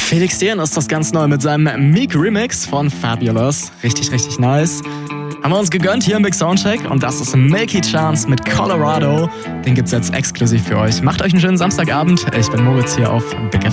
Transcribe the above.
Felix Jähn ist das ganz neu mit seinem Meek-Remix von Fabulous. Richtig, richtig nice. Haben wir uns gegönnt hier im Big Soundcheck und das ist Milky Chance mit Colorado. Den gibt's jetzt exklusiv für euch. Macht euch einen schönen Samstagabend. Ich bin Moritz hier auf Big